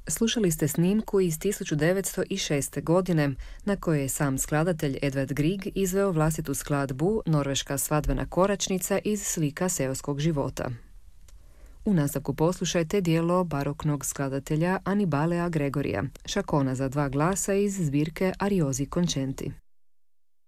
Slušali ste snimku iz 1906. godine, na kojoj je sam skladatelj Edvard Grieg izveo vlastitu skladbu Norveška svadbena koračnica iz slika seoskog života. U nastavku poslušajte dijelo baroknog skladatelja Anibalea Gregorija, Šakona za dva glasa iz zbirke Ariosi Concenti.